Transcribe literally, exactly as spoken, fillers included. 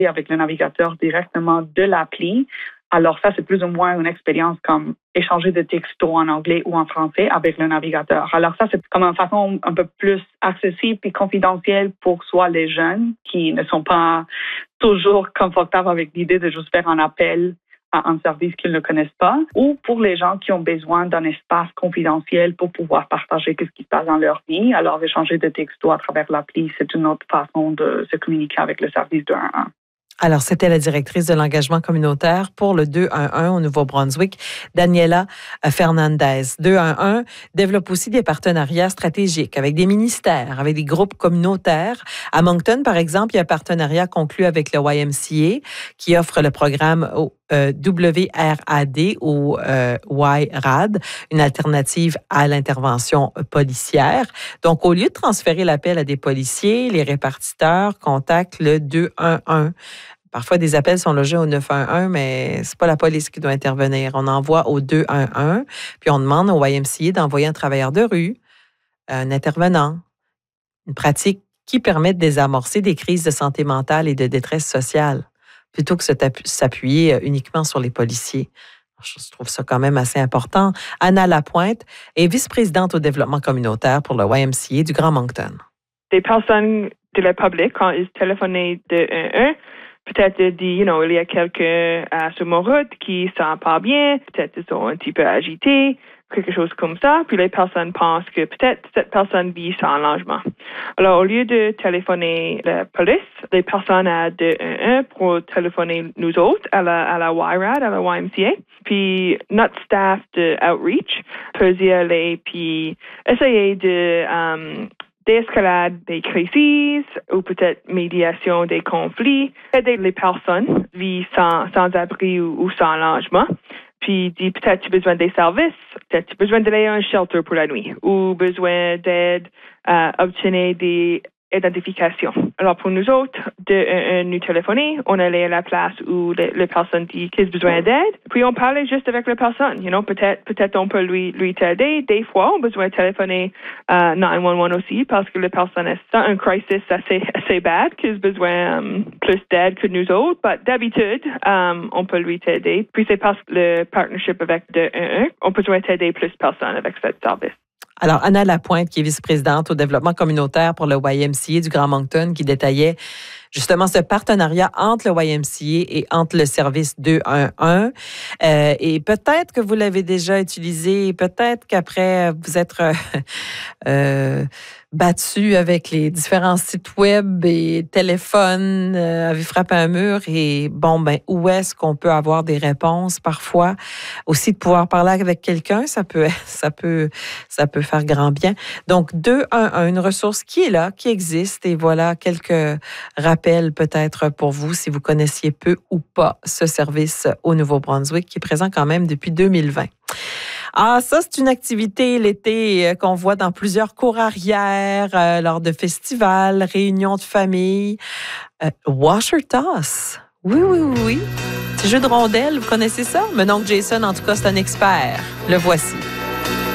avec le navigateur directement de l'appli. Alors ça, c'est plus ou moins une expérience comme échanger des textos en anglais ou en français avec le navigateur. Alors ça, c'est comme une façon un peu plus accessible et confidentielle pour soit les jeunes qui ne sont pas toujours confortables avec l'idée de juste faire un appel à un service qu'ils ne connaissent pas, ou pour les gens qui ont besoin d'un espace confidentiel pour pouvoir partager ce qui se passe dans leur vie. Alors, échanger des textos à travers l'appli, c'est une autre façon de se communiquer avec le service deux un un. Alors, c'était la directrice de l'engagement communautaire pour le deux un un au Nouveau-Brunswick, Daniela Fernandez. deux un un développe aussi des partenariats stratégiques avec des ministères, avec des groupes communautaires. À Moncton, par exemple, il y a un partenariat conclu avec le Y M C A qui offre le programme au euh, W R A D ou euh, Y R A D, une alternative à l'intervention policière. Donc, au lieu de transférer l'appel à des policiers, les répartiteurs contactent le deux un un. Parfois, des appels sont logés au neuf un un, mais c'est pas la police qui doit intervenir. On envoie au deux un un, puis on demande au Y M C A d'envoyer un travailleur de rue, un intervenant, une pratique qui permet de désamorcer des crises de santé mentale et de détresse sociale, plutôt que de s'appuyer uniquement sur les policiers. Je trouve ça quand même assez important. Anna Lapointe est vice-présidente au développement communautaire pour le Y M C A du Grand Moncton. Des personnes de la public, quand ils téléphonent de un un, peut-être dit, you know, il y a quelqu'un à sur mon route qui ne sent pas bien, peut-être ils sont un petit peu agités, quelque chose comme ça, puis les personnes pensent que peut-être cette personne vit sans logement. Alors, au lieu de téléphoner la police, les personnes à deux un un pour téléphoner nous autres à la, à la Y R A D, à la Y M C A, puis notre staff de outreach peut y aller, puis essayer de um, d'escalade des crises ou peut-être médiation des conflits, aider les personnes vivent sans, sans abri ou, ou sans logement. Puis dit peut-être tu as besoin des services, peut-être tu as besoin d'aller à un shelter pour la nuit ou besoin d'aide à obtenir des identifications. Alors pour nous autres, de euh, nous téléphoner, on allait à la place où le, le personne dit qu'il a besoin d'aide, puis on parlait juste avec la personne. You know, peut-être peut-être on peut lui lui aider. Des fois, on a besoin de téléphoner à neuf un un aussi parce que la personne est dans une crisis assez assez bad, qu'il a besoin um, plus d'aide que nous autres. Mais d'habitude, um, on peut lui aider. Puis c'est parce que le partnership avec deux un un, on a besoin d'aider plus de personnes avec ce service. Alors, Anna Lapointe, qui est vice-présidente au développement communautaire pour le Y M C A du Grand Moncton, qui détaillait justement ce partenariat entre le Y M C A et entre le service deux un un. Euh, et peut-être que vous l'avez déjà utilisé, peut-être qu'après vous êtes euh, euh, battu avec les différents sites web et téléphones, euh, avez frappé un mur et bon, ben où est-ce qu'on peut avoir des réponses parfois? Aussi de pouvoir parler avec quelqu'un, ça peut, ça peut, ça peut faire grand bien. Donc, deux un un, une ressource qui est là, qui existe et voilà quelques rappels peut-être pour vous si vous connaissiez peu ou pas ce service au Nouveau-Brunswick qui est présent quand même depuis deux mille vingt. Ah, ça, c'est une activité l'été euh, qu'on voit dans plusieurs cours arrière, euh, lors de festivals, réunions de famille. Euh, washer toss. Oui, oui, oui, oui. Petit jeu de rondelles, vous connaissez ça? Mon oncle Jason, en tout cas, c'est un expert. Le voici.